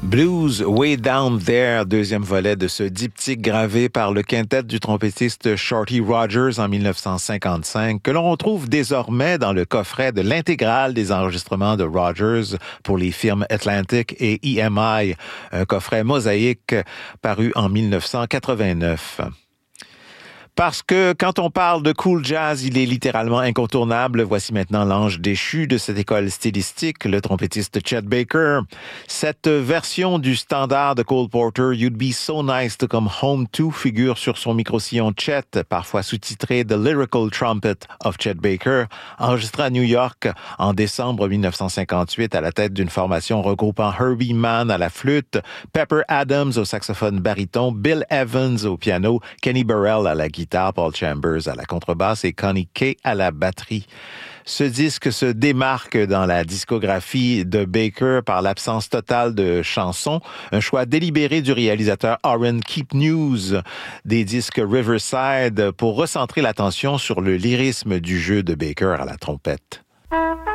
Blues Way Down There, deuxième volet de ce diptyque gravé par le quintet du trompettiste Shorty Rogers en 1955, que l'on retrouve désormais dans le coffret de l'intégrale des enregistrements de Rogers pour les firmes Atlantic et EMI, un coffret mosaïque paru en 1989. Parce que quand on parle de cool jazz, il est littéralement incontournable. Voici maintenant l'ange déchu de cette école stylistique, le trompettiste Chet Baker. Cette version du standard de Cole Porter, You'd Be So Nice to Come Home To, figure sur son micro-sillon Chet, parfois sous-titré The Lyrical Trumpet of Chet Baker, enregistré à New York en décembre 1958 à la tête d'une formation regroupant Herbie Mann à la flûte, Pepper Adams au saxophone baryton, Bill Evans au piano, Kenny Burrell à la guitare, Paul Chambers à la contrebasse et Connie Kay à la batterie. Ce disque se démarque dans la discographie de Baker par l'absence totale de chansons, un choix délibéré du réalisateur Orrin Keepnews des disques Riverside pour recentrer l'attention sur le lyrisme du jeu de Baker à la trompette.